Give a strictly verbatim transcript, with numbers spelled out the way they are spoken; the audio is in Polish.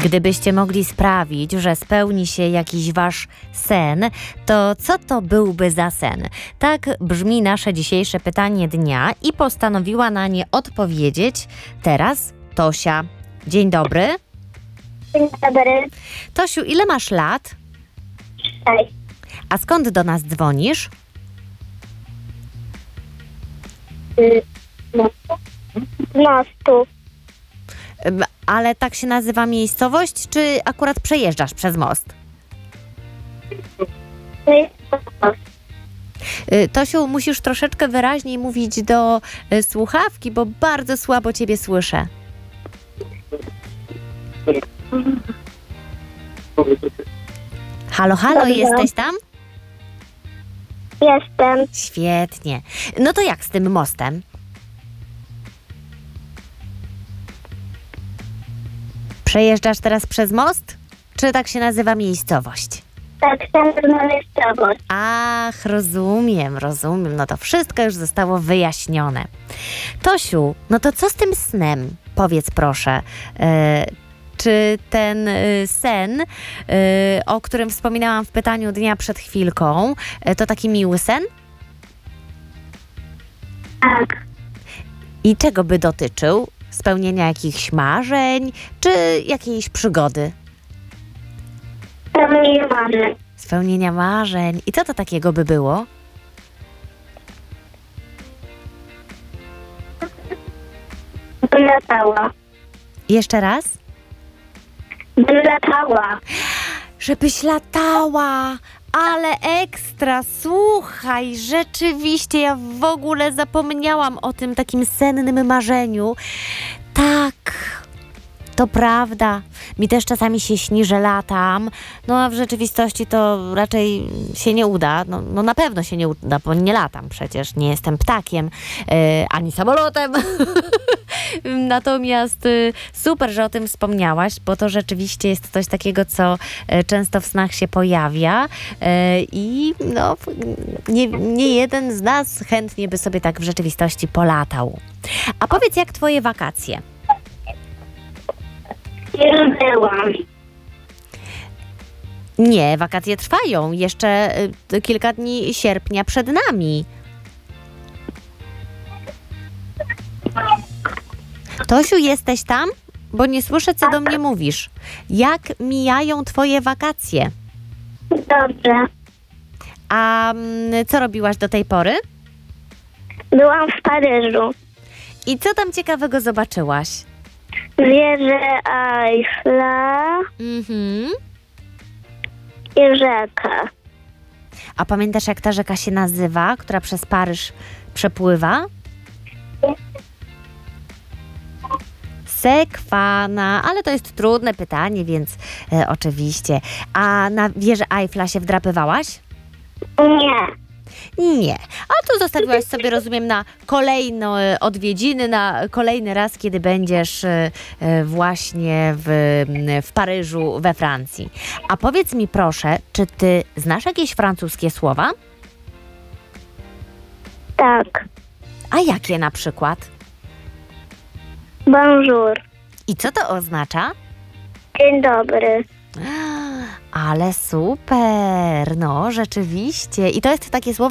Gdybyście mogli sprawić, że spełni się jakiś wasz sen, to co to byłby za sen? Tak brzmi nasze dzisiejsze pytanie dnia i postanowiła na nie odpowiedzieć teraz Tosia. Dzień dobry. Dzień dobry. Tosiu, ile masz lat? Cześć. A skąd do nas dzwonisz? Y, mostu? Mostu. Ym, Ale tak się nazywa miejscowość, czy akurat przejeżdżasz przez most? To jest most. Y, Tosiu, musisz troszeczkę wyraźniej mówić do y, słuchawki, bo bardzo słabo ciebie słyszę. Halo, halo, Dobrze. jesteś tam? Jestem. Świetnie. No to jak z tym mostem? Przejeżdżasz teraz przez most? Czy tak się nazywa miejscowość? Tak, chcę znaleźć miejscowość. Ach, rozumiem, rozumiem. No to wszystko już zostało wyjaśnione. Tosiu, no to co z tym snem? Powiedz proszę. E, czy ten e, sen, e, o którym wspominałam w pytaniu dnia przed chwilką, e, to taki miły sen? Tak. I czego by dotyczył? Spełnienia jakichś marzeń, czy jakiejś przygody? To mi marzę. Spełnienia marzeń. I co to takiego by było? Bym latała. Jeszcze raz? Bym latała. Żebyś latała, ale ekstra, słuchaj, rzeczywiście ja w ogóle zapomniałam o tym takim sennym marzeniu. Tak, to prawda, mi też czasami się śni, że latam, no a w rzeczywistości to raczej się nie uda, no, no na pewno się nie uda, bo nie latam przecież, nie jestem ptakiem, e, ani samolotem. Natomiast y, super, że o tym wspomniałaś, bo to rzeczywiście jest coś takiego, co y, często w snach się pojawia y, i no, nie, nie jeden z nas chętnie by sobie tak w rzeczywistości polatał. A powiedz, jak twoje wakacje? Już byłam. Nie, wakacje trwają. Jeszcze y, kilka dni sierpnia przed nami. Tosiu, jesteś tam? Bo nie słyszę, co do mnie mówisz. Jak mijają twoje wakacje? Dobrze. A mm, co robiłaś do tej pory? Byłam w Paryżu. I co tam ciekawego zobaczyłaś? Wieżę Eiffla Mhm. i rzekę. A pamiętasz, jak ta rzeka się nazywa, która przez Paryż przepływa? Sekwana, ale to jest trudne pytanie, więc e, oczywiście. A na wieżę Eiffla się wdrapywałaś? Nie. Nie. A to zostawiłaś sobie, rozumiem, na kolejne odwiedziny, na kolejny raz, kiedy będziesz e, e, właśnie w, w Paryżu, we Francji. A powiedz mi proszę, czy ty znasz jakieś francuskie słowa? Tak. A jakie na przykład? Bonjour. I co to oznacza? Dzień dobry. Ale super, no rzeczywiście. I to jest takie słowo,